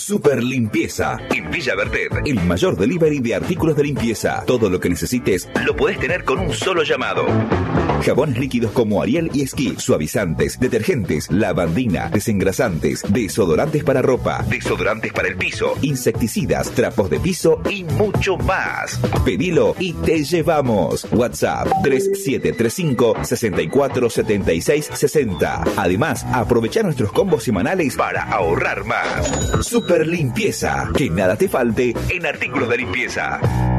Super Limpieza. En Villa Bertet, el mayor delivery de artículos de limpieza. Todo lo que necesites lo podés tener con un solo llamado. Jabones líquidos como Ariel y Esquí, suavizantes, detergentes, lavandina, desengrasantes, desodorantes para ropa, desodorantes para el piso, insecticidas, trapos de piso y mucho más. Pedilo y te llevamos. WhatsApp 3735-647660. Además, aprovecha nuestros combos semanales para ahorrar más. Super Limpieza, que nada te falte en artículos de limpieza.